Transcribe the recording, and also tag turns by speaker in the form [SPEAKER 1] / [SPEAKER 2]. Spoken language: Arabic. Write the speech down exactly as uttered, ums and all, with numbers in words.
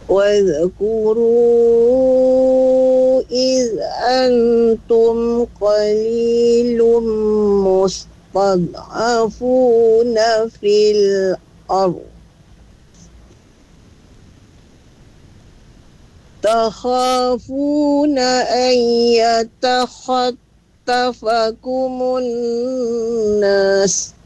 [SPEAKER 1] واذكروا إذ أنتم قليل مستضعفون في الأرض تخافون أن يتخطفكم الناس